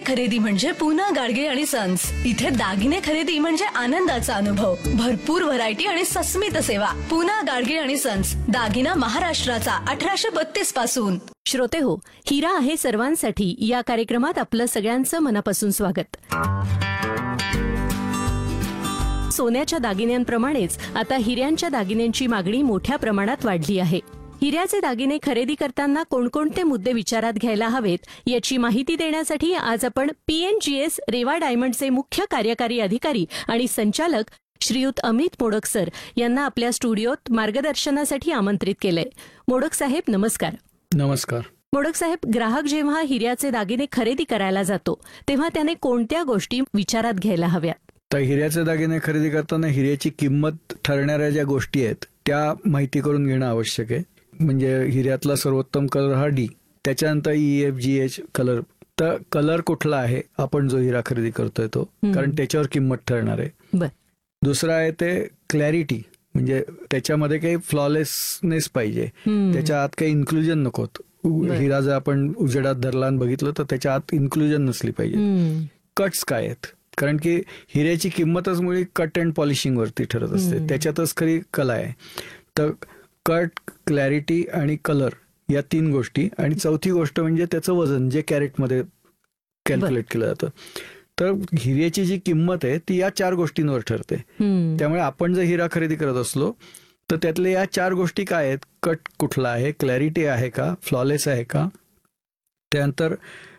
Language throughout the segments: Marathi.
खरेदी म्हणजे पुना गाडगे आणि सन्स. इथे दागिने खरेदी म्हणजे आनंदाचा अनुभव. भरपूर व्हरायटी आणि सस्मित सेवा. पुना गाडगे आणि सन्स, दागिना महाराष्ट्राचा 1832 पासून. श्रोते हो, हिरा आहे सर्वांसाठी या कार्यक्रमात आपलं सगळ्यांचं मनापासून स्वागत. सोन्याच्या दागिन्यांप्रमाणेच आता हिऱ्यांच्या दागिन्यांची मागणी मोठ्या प्रमाणात वाढली आहे. हिऱ्याचे दागिने खरेदी करताना कोणकोणते मुद्दे विचारात घ्यायला हवेत याची माहिती देण्यासाठी आज आपण PNGS रेवा डायमंडचे मुख्य कार्यकारी अधिकारी आणि संचालक श्रीयुत अमित मोडक सर यांना आपल्या स्टुडिओत मार्गदर्शनासाठी आमंत्रित केलंय. मोडक साहेब नमस्कार. नमस्कार. मोडक साहेब, ग्राहक जेव्हा हिऱ्याचे दागिने खरेदी करायला जातो तेव्हा त्याने कोणत्या गोष्टी विचारात घ्यायला हव्यात? तर हिऱ्याचे दागिने खरेदी करताना हिऱ्याची किंमत ठरणाऱ्या ज्या गोष्टी आहेत त्या माहिती करून घेणं आवश्यक आहे. म्हणजे हिऱ्यातला सर्वोत्तम कलर हा D, त्याच्यानंतर EFGH कलर. तर कलर कुठला आहे आपण जो हिरा खरेदी करतोय तो, कारण त्याच्यावर किंमत ठरणार आहे. दुसरं आहे ते क्लॅरिटी, म्हणजे त्याच्यामध्ये काही फ्लॉलेसनेस पाहिजे, त्याच्या आत काही इन्क्लुजन नकोत. हिरा जर आपण उजेडात धरला आणि बघितलं तर त्याच्या आत इन्क्लुजन नसली पाहिजे. कट्स काय आहेत, कारण की हिऱ्याची किंमतच मुळे कट अँड पॉलिशिंग वरती ठरत असते, त्याच्यातच खरी कला आहे. तर कट, क्लॅरिटी आणि कलर या 3 गोष्टी. आणि चौथी गोष्ट म्हणजे त्याचं वजन, जे कॅरेटमध्ये कॅल्क्युलेट केलं जातं. तर हिऱ्याची जी किंमत आहे ती या 4 गोष्टींवर ठरते. त्यामुळे आपण जर हिरा खरेदी करत असलो तर त्यातले या 4 गोष्टी काय आहेत, कट कुठला आहे, क्लॅरिटी आहे का, फ्लॉलेस आहे का, त्यानंतर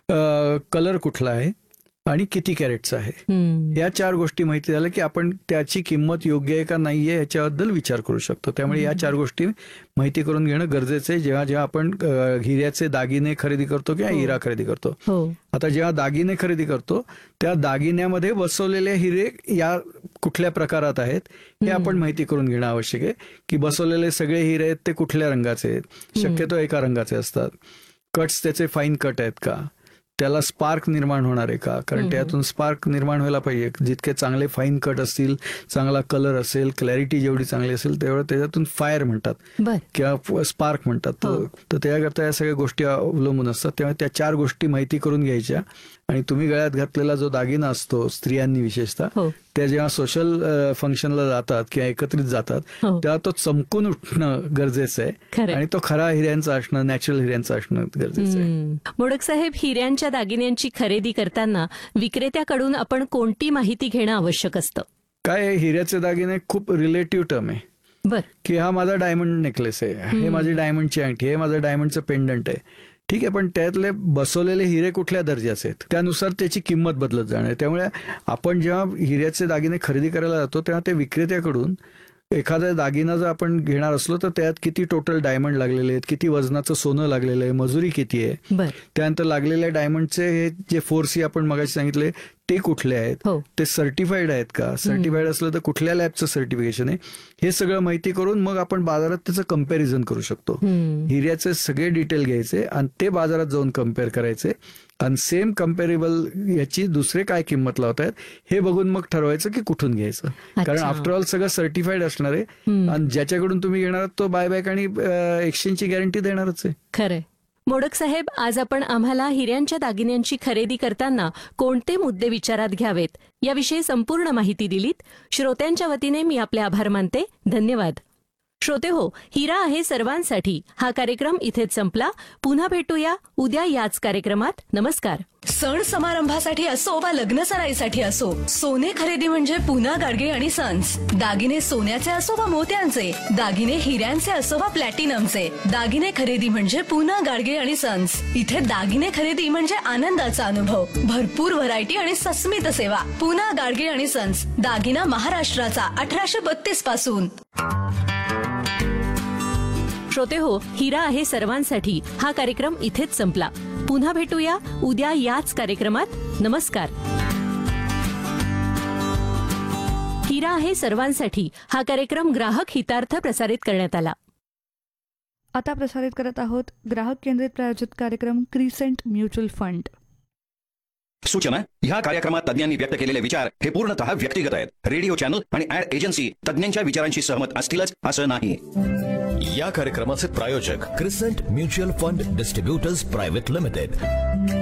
कलर कुठला आहे आणि किती कॅरेटचा आहे, या 4 गोष्टी माहिती झाल्या की आपण त्याची किंमत योग्य आहे का नाहीये याच्याबद्दल विचार करू शकतो. त्यामुळे या 4 गोष्टी माहिती करून घेणं गरजेचं आहे जेव्हा जेव्हा आपण हिऱ्याचे दागिने खरेदी करतो किंवा हिरा खरेदी करतो. आता जेव्हा दागिने खरेदी करतो त्या दागिन्यामध्ये बसवलेले हिरे या कुठल्या प्रकारात आहेत हे आपण माहिती करून घेणं आवश्यक आहे. की बसवलेले सगळे हिरे आहेत ते कुठल्या रंगाचे आहेत, शक्यतो एका रंगाचे असतात. कट्स त्याचे फाईन कट आहेत का, त्याला स्पार्क निर्माण होणार आहे का, कारण त्यातून स्पार्क निर्माण व्हायला पाहिजे. जितके चांगले फाईन कट असतील, चांगला कलर असेल, क्लॅरिटी जेवढी चांगली असेल तेवढं त्याच्यातून फायर म्हणतात किंवा स्पार्क म्हणतात. तर त्याकरता या सगळ्या गोष्टी अवलंबून असतात. तेव्हा त्या 4 गोष्टी माहिती करून घ्यायच्या. आणि तुम्ही गळ्यात घातलेला जो दागिना असतो स्त्रियांनी विशेषतः, त्या जेव्हा सोशल फंक्शनला जातात किंवा एकत्रित जातात तेव्हा तो चमकून उठणं गरजेचं आहे आणि तो खरा हिऱ्यांचा असणं, नॅचरल हिऱ्यांचा असणं गरजेचं आहे. मोडक साहेब, हिऱ्यांच्या दागिन्यांची खरेदी करताना विक्रेत्याकडून आपण कोणती माहिती घेणं आवश्यक असतं? काय, हिऱ्याचे दागिने खूप रिलेटिव्ह टर्म आहे. की हा माझा डायमंड नेकलेस आहे, हे माझी डायमंडची अंगठी, हे माझं डायमंडचं पेंडंट आहे, ठीक आहे. पण त्यातले बसवलेले हिरे कुठल्या दर्जाचे आहेत त्यानुसार त्याची किंमत बदलत जाणार. त्यामुळे आपण जेव्हा हिऱ्याचे दागिने खरेदी करायला जातो तेव्हा ते विक्रेत्याकडून एखादा दागिना जर आपण घेणार असलो तर त्यात किती टोटल डायमंड लागलेले आहेत, किती वजनाचं सोनं लागलेलं आहे, मजुरी किती आहे, त्यानंतर लागलेल्या डायमंडचे हे जे 4C आपण मगाशी सांगितले ते कुठले आहेत, ते सर्टिफाईड आहेत का, सर्टिफाईड असलं तर कुठल्या लॅबचं सर्टिफिकेशन आहे, हे सगळं माहिती करून मग आपण बाजारात त्याचं कम्पॅरिझन करू शकतो. हिऱ्याचे सगळे डिटेल घ्यायचे आणि ते बाजारात जाऊन कम्पेअर करायचे आणि सेम कम्पेरेबल याची दुसरे काय किंमत लावतायत हे बघून मग ठरवायचं की कुठून घ्यायचं. कारण आफ्टरऑल सगळं सर्टिफाईड असणार आहे आणि ज्याच्याकडून तुम्ही घेणार तो बायबॅक आणि एक्सचेंजची गॅरंटी देणारच आहे. खरंय. मोडक साहेब, आज आपण आम्हाला हिऱ्यांच्या दागिन्यांची खरेदी करताना कोणते मुद्दे विचारात घ्यावेत याविषयी संपूर्ण माहिती दिलीत. श्रोत्यांच्या वतीने मी आपले आभार मानते. धन्यवाद. श्रोते हो, हिरा आहे सर्वांसाठी हा कार्यक्रम इथेच संपला. पुन्हा भेटूया उद्या याच कार्यक्रमात. नमस्कार. सण समारंभासाठी असो वा लग्न सराईसाठी असो, सोने खरेदी म्हणजे पुना गाडगे आणि सन्स. दागिने सोन्याचे असो वा मोत्यांचे, दागिने हिऱ्यांचे असो वा प्लॅटिनमचे, दागिने खरेदी म्हणजे पुना गाडगे आणि सन्स. इथे दागिने खरेदी म्हणजे आनंदाचा अनुभव. भरपूर व्हरायटी आणि सस्मित सेवा. पुना गाडगे आणि सन्स, दागिना महाराष्ट्राचा 1832 पासून. श्रोते हो, हिरा आहे सर्वांसाठी हा कार्यक्रम इथेच संपला. पुन्हा भेटूया उद्या याच कार्यक्रमात. नमस्कार. हिरा आहे सर्वांसाठी हा कार्यक्रम ग्राहक हितार्थ प्रसारित करण्यात आला. आता प्रसारित करत आहोत ग्राहक केंद्रित प्रायोजित कार्यक्रम क्रिसेंट म्युच्युअल फंड. सूचना, ह्या कार्यक्रमात तज्ञांनी व्यक्त केलेले विचार हे पूर्णतः व्यक्तिगत आहेत. रेडिओ चॅनल आणि ऍड एजन्सी तज्ञांच्या विचारांशी सहमत असतीलच असं नाही. या कार्यक्रमाचे प्रायोजक crescent mutual fund distributors private limited.